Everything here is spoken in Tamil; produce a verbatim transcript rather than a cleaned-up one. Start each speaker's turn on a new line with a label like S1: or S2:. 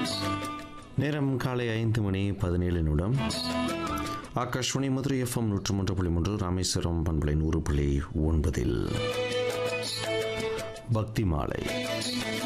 S1: நேரம் காலை ஐந்து மணி பதினேழு நிமிடம். ஆகாஷ்வாணி மதுரை எஃப்எம் நூற்று மூன்று புள்ளி மூன்று, ராமேஸ்வரம் பண்பலை நூறு புள்ளி ஒன்பதில் பக்தி மாலை.